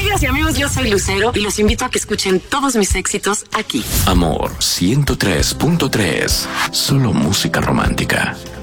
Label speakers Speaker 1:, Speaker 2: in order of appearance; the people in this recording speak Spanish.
Speaker 1: Amigas y amigos, yo soy Lucero y los invito a que escuchen todos mis éxitos aquí.
Speaker 2: Amor 103.3. Solo música romántica.